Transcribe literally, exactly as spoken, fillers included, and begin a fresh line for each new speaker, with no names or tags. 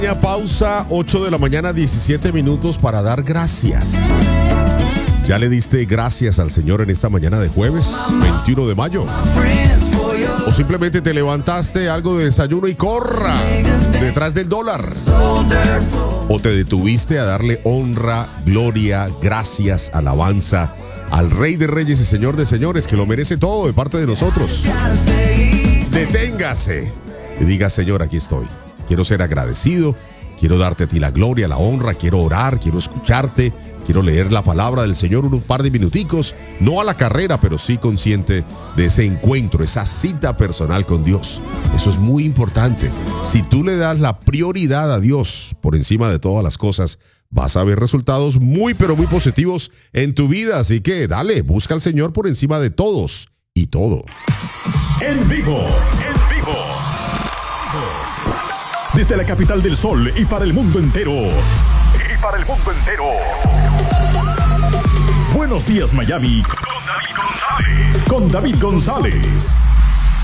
Pausa, ocho de la mañana, diecisiete minutos para dar gracias. ¿Ya le diste gracias al Señor en esta mañana de jueves, veintiuno de mayo? ¿O simplemente te levantaste algo de desayuno y corra detrás del dólar? ¿O te detuviste a darle honra, gloria, gracias, alabanza al Rey de Reyes y Señor de Señores, que lo merece todo de parte de nosotros? Deténgase y diga: Señor, aquí estoy. Quiero ser agradecido, quiero darte a ti la gloria, la honra, quiero orar, quiero escucharte, quiero leer la palabra del Señor un par de minuticos, no a la carrera, pero sí consciente de ese encuentro, esa cita personal con Dios. Eso es muy importante. Si tú le das la prioridad a Dios por encima de todas las cosas, vas a ver resultados muy, pero muy positivos en tu vida. Así que dale, busca al Señor por encima de todos y todo.
En vivo, en vivo. Desde la capital del sol y para el mundo entero. Y para el mundo entero. Buenos días, Miami. Con David González. Con David González.